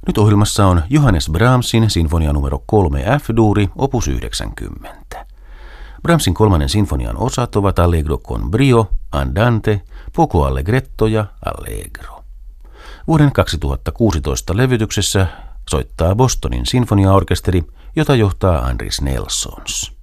Nyt ohjelmassa on Johannes Brahmsin sinfonia numero 3 F-duuri, opus 90. Brahmsin 3. sinfonian osat ovat Allegro con brio, Andante, Poco allegretto ja Allegro. Vuoden 2016 levytyksessä soittaa Bostonin sinfoniaorkesteri, jota johtaa Andris Nelsons.